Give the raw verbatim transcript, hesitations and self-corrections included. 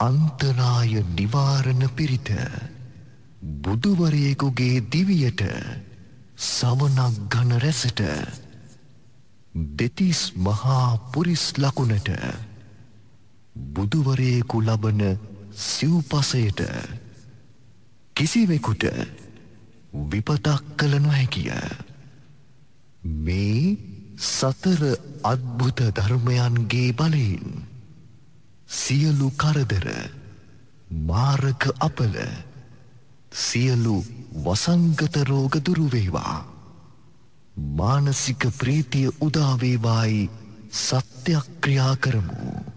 අන්තරාය නිවාරණ පිරිත බුදුවරයෙකුගේ දිවියට සවනක් ඝන රැසට දෙතිස් මහා පුරිස් ලකුණට බුදුවරයෙකු ලබන සිව්පසයට කිසිවෙකුට විපතක් කළ නොහැකිය. මේ සතර අද්භුත ධර්මයන්ගේ බලයෙන් සියලු කරදර මාරක අපල සියලු වසංගත රෝග දුරු වේවා. මානසික ප්‍රීතිය උදා වේවායි සත්‍යක්‍රියා කරමු.